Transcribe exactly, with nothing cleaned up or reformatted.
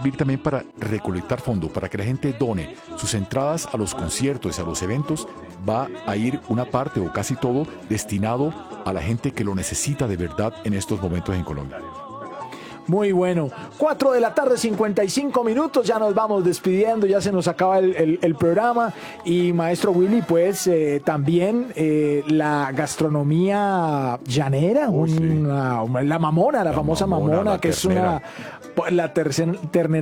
servir también para recolectar fondos, para que la gente done sus entradas a los conciertos, a los eventos. Va a ir una parte o casi todo destinado a la gente que lo necesita de verdad en estos momentos en Colombia. Muy bueno. Cuatro de la tarde, cincuenta y cinco minutos. Ya nos vamos despidiendo. Ya se nos acaba el, el, el programa. Y maestro Willy, pues eh, también eh, la gastronomía llanera, Oh, sí. una, la mamona, la, la famosa mamona, mamona, la que ternera. es una la tercera, ternera